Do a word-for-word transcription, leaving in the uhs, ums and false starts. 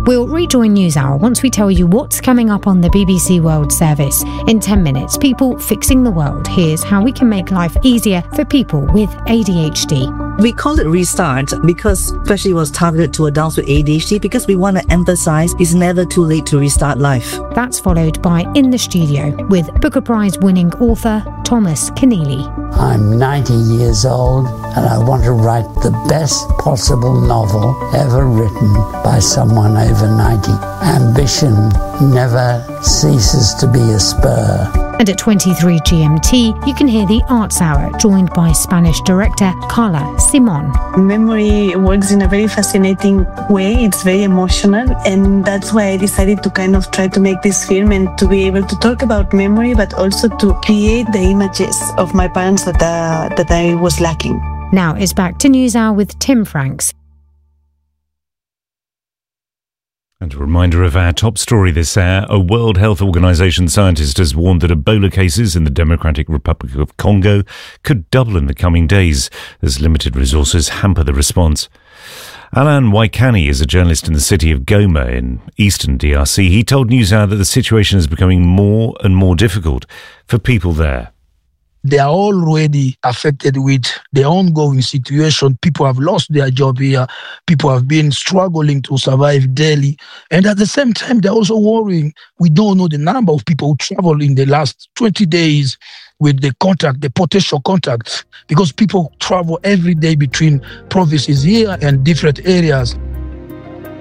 We'll rejoin NewsHour once we tell you what's coming up on the B B C World Service. In ten minutes, People Fixing the World. Here's how we can make life easier for people with A D H D. We call it Restart because especially it was targeted to adults with A D H D because we want to emphasize it's never too late to restart life. That's followed by In the Studio with Booker Prize winning author Thomas Keneally. I'm ninety years old and I want to write the best possible novel ever written by someone over ninety. Ambition never ceases to be a spur. And at twenty-three G M T, you can hear the Arts Hour, joined by Spanish director Carla Simon. Memory works in a very fascinating way. It's very emotional, and that's why I decided to kind of try to make this film and to be able to talk about memory, but also to create the images of my parents that uh, that I was lacking. Now it's back to NewsHour with Tim Franks. And a reminder of our top story this hour. A World Health Organization scientist has warned that Ebola cases in the Democratic Republic of Congo could double in the coming days as limited resources hamper the response. Alan Waikani is a journalist in the city of Goma in eastern D R C. He told NewsHour that the situation is becoming more and more difficult for people there. They are already affected with the ongoing situation. People have lost their job here. People have been struggling to survive daily. And at the same time, they're also worrying. We don't know the number of people who traveled in the last twenty days with the contact, the potential contacts, because people travel every day between provinces here and different areas.